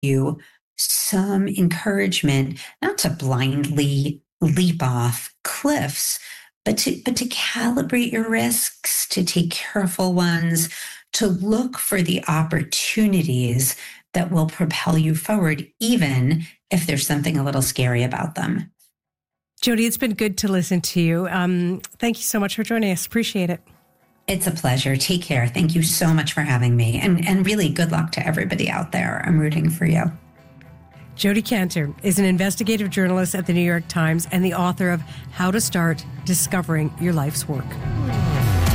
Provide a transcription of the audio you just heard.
you some encouragement not to blindly leap off cliffs, but to calibrate your risks, to take careful ones, to look for the opportunities that will propel you forward, even if there's something a little scary about them. Jodi, it's been good to listen to you. Thank you so much for joining us. Appreciate it. It's a pleasure. Take care. Thank you so much for having me. And really good luck to everybody out there. I'm rooting for you. Jodi Kantor is an investigative journalist at the New York Times and the author of How to Start Discovering Your Life's Work.